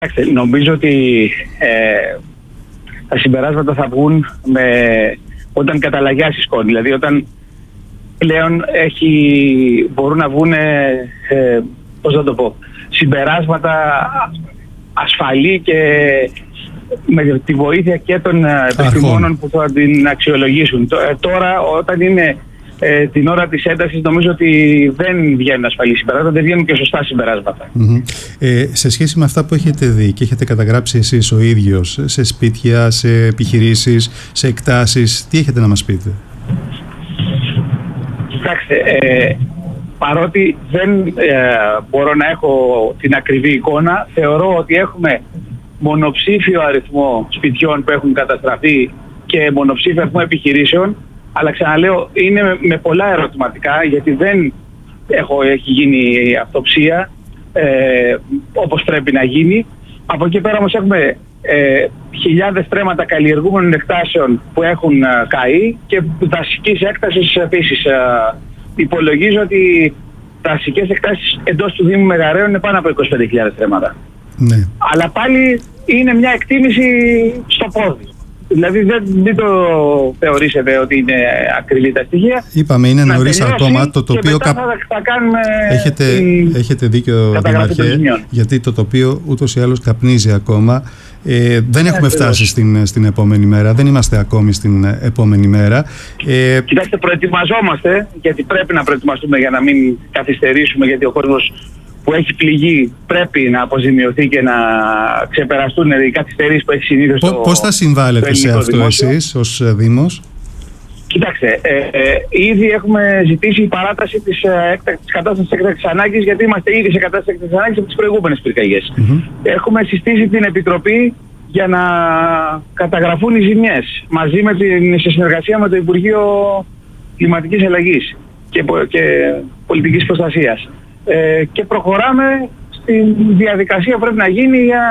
Νομίζω ότι τα συμπεράσματα θα βγουν όταν καταλαγιάσει η σκόνη. Δηλαδή όταν πλέον μπορούν να βγουν συμπεράσματα ασφαλή και με τη βοήθεια και των επιστημόνων που θα την αξιολογήσουν. Τώρα όταν είναι την ώρα της έντασης, νομίζω ότι δεν βγαίνουν ασφαλή συμπεράσματα, δεν βγαίνουν και σωστά συμπεράσματα. Σε σχέση με αυτά που έχετε δει και έχετε καταγράψει εσείς ο ίδιος σε σπίτια, σε επιχειρήσεις, σε εκτάσεις, τι έχετε να μας πείτε? Κοιτάξτε, παρότι δεν μπορώ να έχω την ακριβή εικόνα, θεωρώ ότι έχουμε μονοψήφιο αριθμό σπιτιών που έχουν καταστραφεί και μονοψήφιο αριθμό επιχειρήσεων, αλλά ξαναλέω είναι με πολλά ερωτηματικά, γιατί δεν έχει γίνει αυτοψία όπως πρέπει να γίνει. Από εκεί πέρα όμως έχουμε χιλιάδες στρέμματα καλλιεργούμενων εκτάσεων που έχουν καεί και δασικής έκτασης επίσης. Υπολογίζω ότι δασικές εκτάσεις εντός του Δήμου Μεγαρέων είναι πάνω από 25.000 στρέμματα. Ναι. Αλλά πάλι είναι μια εκτίμηση στο πόδι. Δηλαδή δεν το θεωρήσετε ότι είναι ακριβή τα στοιχεία. Είπαμε, είναι νωρίς ακόμα. Το τοπίο θα κάνουμε έχετε δίκιο, Δήμαρχε, γιατί το τοπίο ούτως ή άλλως καπνίζει ακόμα. Δεν έχουμε φτάσει στην επόμενη μέρα. Δεν είμαστε ακόμη στην επόμενη μέρα. Κοιτάξτε, προετοιμαζόμαστε, γιατί πρέπει να προετοιμαστούμε για να μην καθυστερήσουμε, γιατί ο κόσμος που έχει πληγεί πρέπει να αποζημιωθεί και να ξεπεραστούν οι καθυστερήσεις που έχει συνήθως. Πώς θα συμβάλλετε σε αυτό εσείς ως Δήμος? Κοιτάξτε, ήδη έχουμε ζητήσει η παράταση της κατάστασης έκτακτης ανάγκης, γιατί είμαστε ήδη σε κατάσταση έκτακτης ανάγκης από τις προηγούμενες πυρκαγιές. Έχουμε συστήσει την Επιτροπή για να καταγραφούν οι ζημιές σε συνεργασία με το Υπουργείο Κλιματικής Αλλαγής και Πολιτικής Προστασίας. Και προχωράμε στη διαδικασία που πρέπει να γίνει για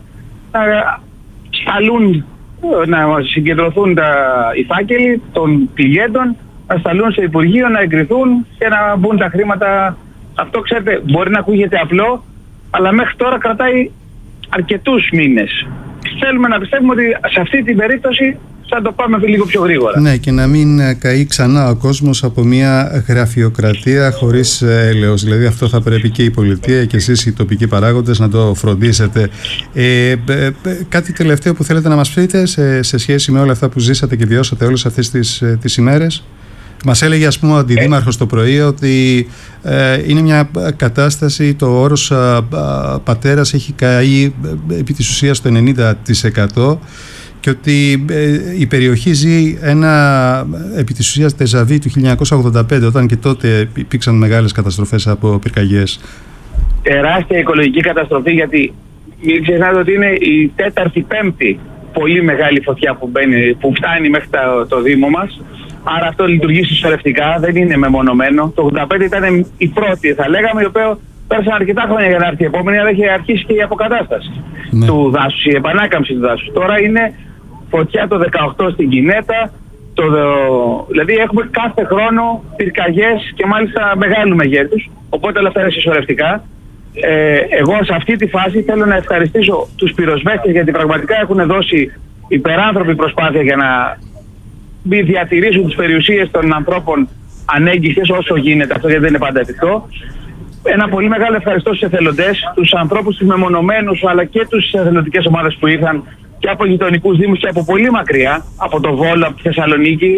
να συγκεντρωθούν οι φάκελοι των πληγέντων, να σταλούν στο Υπουργείο, να εγκριθούν και να μπουν τα χρήματα. Αυτό, ξέρετε, μπορεί να ακούγεται απλό, αλλά μέχρι τώρα κρατάει αρκετούς μήνες. Θέλουμε να πιστεύουμε ότι σε αυτή την περίπτωση θα το πάμε λίγο πιο γρήγορα. Ναι, και να μην καεί ξανά ο κόσμος από μια γραφειοκρατία χωρίς έλεος. Δηλαδή αυτό θα πρέπει και η πολιτεία και εσείς οι τοπικοί παράγοντες να το φροντίσετε. Κάτι τελευταίο που θέλετε να μας πείτε σε σχέση με όλα αυτά που ζήσατε και βιώσατε όλες αυτές τις ημέρες? Μας έλεγε, ας πούμε, ο Αντιδήμαρχος το πρωί ότι είναι μια κατάσταση, το όρος πατέρας έχει καεί επί της ουσίας το 90%, και ότι η περιοχή ζει επί της ουσίας τεζαβί του 1985, όταν και τότε υπήρξαν μεγάλες καταστροφές από πυρκαγιές. Τεράστια οικολογική καταστροφή, γιατί μην ξεχνάτε ότι είναι η 4η-5η πολύ μεγάλη φωτιά που φτάνει μέχρι το Δήμο μας. Άρα αυτό λειτουργεί συσσωρευτικά, δεν είναι μεμονωμένο. Το 1985 ήταν η πρώτη, θα λέγαμε, η οποία πέρασαν αρκετά χρόνια για να έρθει η επόμενη, αλλά είχε αρχίσει και η αποκατάσταση του δάσους, η επανάκαμψη του δάσους. Τώρα είναι φωτιά το 18 στην Κινέτα, δηλαδή έχουμε κάθε χρόνο πυρκαγιές και μάλιστα μεγάλου μεγέθους, οπότε όλα αυτά είναι συσσωρευτικά. Εγώ σε αυτή τη φάση θέλω να ευχαριστήσω τους πυροσβέστες, γιατί πραγματικά έχουν δώσει υπεράνθρωπη προσπάθεια για να διατηρήσουν τις περιουσίες των ανθρώπων ανέγγιστες όσο γίνεται, αυτό γιατί δεν είναι πάντα εφικτό. Ένα πολύ μεγάλο ευχαριστώ στους εθελοντές, τους ανθρώπους τους μεμονωμένους, αλλά και τους εθελοντικές ομάδες που ήρθαν και από γειτονικούς δήμους και από πολύ μακριά, από το Βόλο, από τη Θεσσαλονίκη,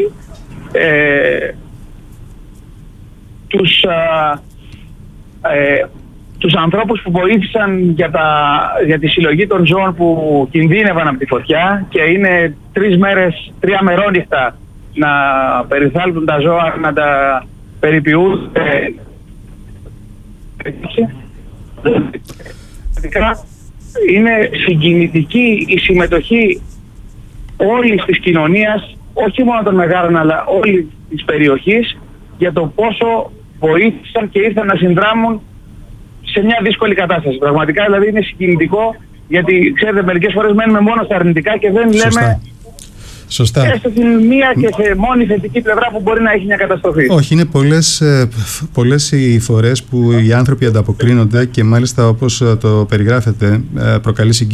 τους ανθρώπους που βοήθησαν για τη συλλογή των ζώων που κινδύνευαν από τη φωτιά, και είναι 3 μερόνυχτα να περιθάλπουν τα ζώα, να τα περιποιούν. Είναι συγκινητική η συμμετοχή όλης της κοινωνίας, όχι μόνο των μεγάλων αλλά όλης της περιοχής, για το πόσο βοήθησαν και ήρθαν να συνδράμουν σε μια δύσκολη κατάσταση. Πραγματικά δηλαδή είναι συγκινητικό, γιατί ξέρετε, μερικές φορές μένουμε μόνο στα αρνητικά και δεν λέμε Σωστά. Έστω στην μία και σε μόνη θετική πλευρά που μπορεί να έχει μια καταστροφή. Όχι, είναι πολλές οι φορές που οι άνθρωποι ανταποκρίνονται και μάλιστα όπως το περιγράφετε προκαλεί συγκίνηση.